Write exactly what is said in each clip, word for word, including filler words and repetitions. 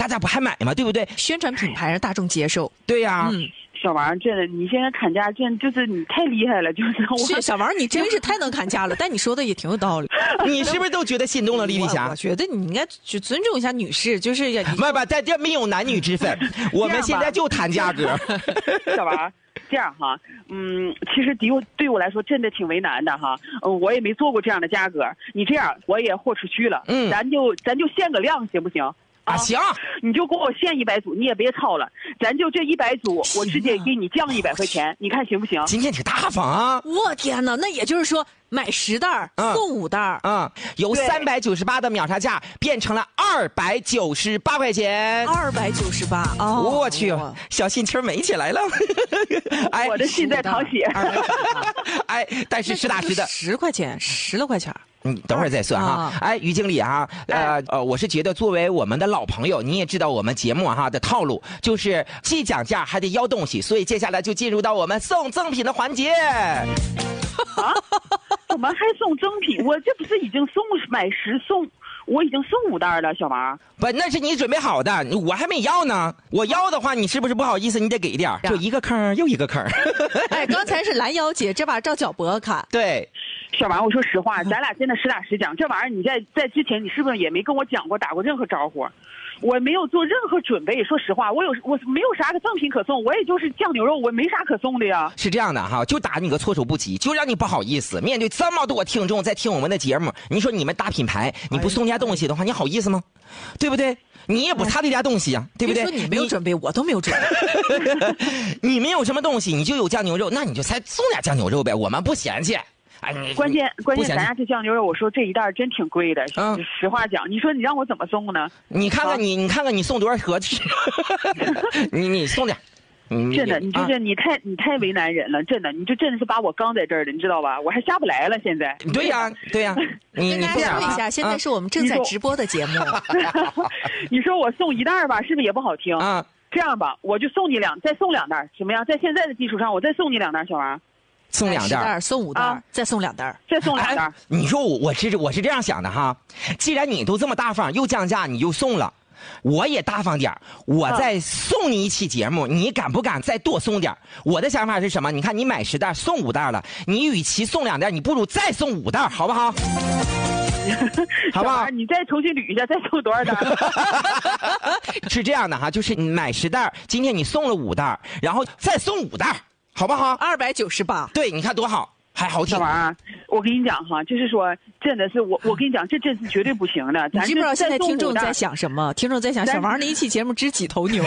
大家不还买吗？对不对？ 宣传品牌让大众接受。 对呀、啊。 嗯。 小王，真的，你现在砍价，真就是你太厉害了，就是我。 是小王，你真是太能砍价了。但你说的也挺有道理。 你是不是都觉得心动了，丽丽霞？ 我觉得你应该去尊重一下女士，就是也。 不不，在这没有男女之分，我们现在就谈价格。 小王，这样哈，嗯，其实对我对我来说真的挺为难的哈，嗯，我也没做过这样的价格。你这样，我也豁出去了，嗯，咱就咱就限个量，行不行？ 啊，行， 你就给我限一百组，你也别超了，咱就这一百组，我直接给你降一百块钱，你看行不行？ 今天挺大方啊！ 我天哪，那也就是说买十袋送五袋， 嗯，嗯由三百九十八的秒杀价变成了二百九十八块钱， 二百九十八哦！ 我去，小心气儿美起来了。 哎，我的心在淌血。 哎，但是实打实的， 十块钱，十来块钱。 你等会儿再算哈。啊、哎，于经理啊，呃呃，我是觉得作为我们的老朋友，你也知道我们节目哈的套路，就是既讲价还得要东西，所以接下来就进入到我们送赠品的环节。 啊？怎么还送赠品？我这不是已经送买十送？我已经送五袋了，小王。 不，那是你准备好的，我还没要呢。我要的话，你是不是不好意思？你得给点，就一个坑又一个坑。 哎，刚才是拦腰姐，这把照脚脖砍。 对。 小王，我说实话，咱俩真的实打实讲，这玩意儿你在在之前你是不是也没跟我讲过，打过任何招呼？我没有做任何准备。说实话，我有我没有啥个赠品可送，我也就是酱牛肉，我没啥可送的呀。 是这样的哈，就打你个措手不及，就让你不好意思。面对这么多听众在听我们的节目，你说你们大品牌，你不送人家东西的话，你好意思吗？对不对？你也不差这家东西呀、啊，对不对？ 说你没有准备，我都没有准备。 你没有什么东西，你就有酱牛肉，那你就才送点酱牛肉呗，我们不嫌弃。 哎，关键关键，咱家这酱牛肉，我说这一袋真挺贵的。嗯，实话讲，你说你让我怎么送呢？ 你看看你，啊、你看看你送多少盒去？你你送点。 真的，你就是、啊、你太你太为难人了，真的，你就真的是把我刚在这儿的，你知道吧？我还下不来了，现在。 对呀、啊，对呀、啊。你跟大家说一下，现在是我们正在直播的节目。 你说我送一袋吧，是不是也不好听啊？这样吧，我就送你两，再送两袋，怎么样？在现在的基础上，我再送你两袋，小王。 送两袋， 送五袋、啊，再送两袋， 再送两袋、哎。 你说我我是我是这样想的哈，既然你都这么大方，又降价，你就送了，我也大方点，我再送你一期节目，嗯、你敢不敢再多送点？我的想法是什么？你看你买十袋送五袋了，你与其送两袋，你不如再送五袋，好不好？好不好？ 你再重新捋一下，再送多少袋？ 是这样的哈，就是你买十袋，今天你送了五袋，然后再送五袋。好不好？ 二百九十八， 对，你看多好，还好听。 小王，我跟你讲哈，就是说，真的是我，我跟你讲，这真是绝对不行的。 你知不知道现在听众在想什么？听众在想，小王那一期节目值几头牛？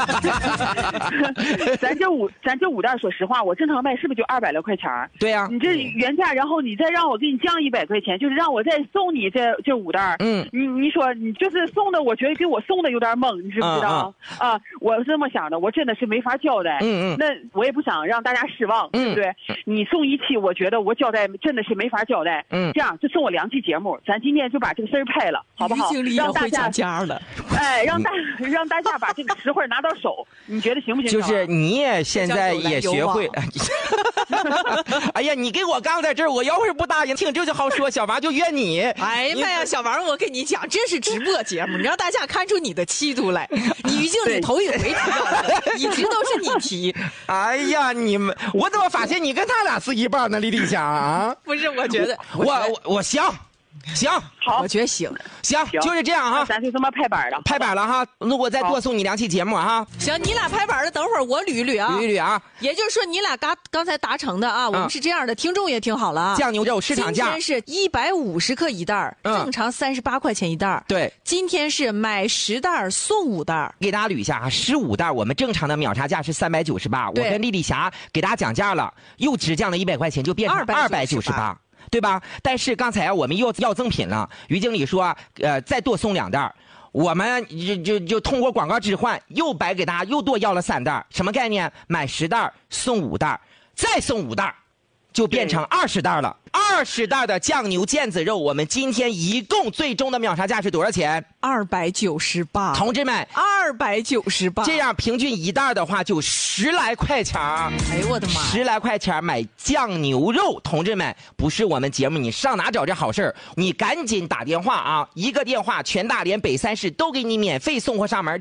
咱这五，咱这五袋，说实话，我正常卖是不是就二百来块钱？ 对呀、啊。 你这原价，然后你再让我给你降一百块钱，就是让我再送你这这五袋。嗯。你你说你就是送的，我觉得给我送的有点猛，你知不知道？啊, 啊，我是这么想的，我真的是没法交代。嗯嗯。那我也不想让大家失望，对不对？嗯、你送一期，我觉得我交代真的是没法交代。嗯。这样就送我两期节目，咱今天就把这个事儿拍了，好不好？让大家家了。 哎，让大让大家把这个实惠拿到手，你觉得行不行？ 就是你也现在也学会。哎呀，你给我刚在这儿，我要是不答应听，这就好说，小王就怨你。 哎呀妈呀，小王，我跟你讲，这是直播节目，你让大家看出你的气度来。你于经理头一回提到的，一直都是你提。 哎呀，你们，我怎么发现你跟他俩是一半呢？李丽霞啊？ 不是，我觉得我我我行。行， 好， 我觉得行， 行，就是这样哈。 咱就这么拍板了， 拍板了哈。那我再多送你两期节目哈。 行，你俩拍板了，等会儿我捋一捋啊， 捋一捋啊。 也就是说，你俩刚刚才达成的啊，我们是这样的，听众也听好了啊。 酱牛肉市场价今天是一百五十克一袋，正常三十八块钱一袋。 对， 今天是买十袋送五袋。 给大家捋一下啊，十五袋我们正常的秒杀价是三百九十八，我跟丽丽霞给大家讲价了，又只降了一百块钱，就变成二百九十八。对吧？但是刚才啊，我们又要赠品了。于经理说，呃，再多送两袋，我们就就就通过广告置换，又白给大家又多要了三袋。什么概念？买十袋送五袋，再送五袋，就变成二十袋了。二十袋的酱牛腱子肉，我们今天一共最终的秒杀价是多少钱？ 二百九十八。 同志们， 二百九十八。 这样平均一袋的话就十来块钱。 哎呦我的妈！ 十来块钱买酱牛肉，同志们，不是我们节目，你上哪找这好事儿？你赶紧打电话啊！一个电话，全大连北三市都给你免费送货上门。